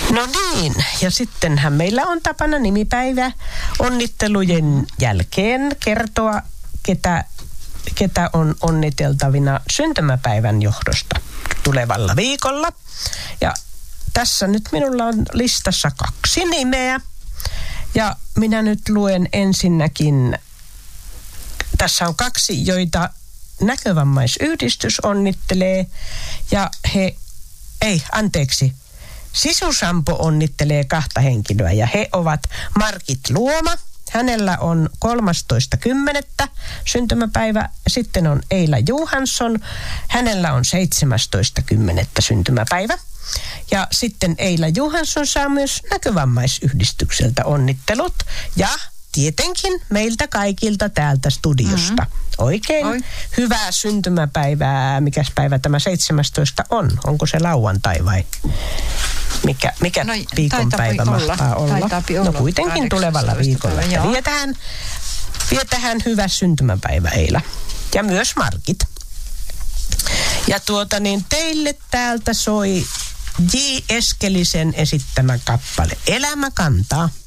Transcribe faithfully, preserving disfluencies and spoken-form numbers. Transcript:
No niin, ja sittenhän meillä on tapana nimipäivä onnittelujen jälkeen kertoa, ketä, ketä on onniteltavina syntymäpäivän johdosta tulevalla viikolla. Ja tässä nyt minulla on listassa kaksi nimeä. Ja minä nyt luen ensinnäkin, tässä on kaksi, joita näkövammaisyhdistys onnittelee. Ja he, ei, anteeksi. Sisu-Sampo onnittelee kahta henkilöä ja he ovat Margit Luoma. Hänellä on kolmastoista kymmenettä syntymäpäivä. Sitten on Eila Johansson. Hänellä on seitsemästoista kymmenettä syntymäpäivä. Ja sitten Eila Johansson saa myös näkövammaisyhdistykseltä onnittelut. Ja tietenkin meiltä kaikilta täältä studiosta. Mm-hmm. Oikein Oi. Hyvää syntymäpäivää. Mikäs päivä tämä seitsemästoista on? Onko se lauantai vai mikä, mikä no, viikonpäivä mahtaa olla? olla? No kuitenkin tulevalla viikolla. Vietähän, vietähän hyvä syntymäpäivä Eila. Ja myös Margit. Ja tuota niin teille täältä soi J. Eskelisen esittämä kappale Elämä kantaa.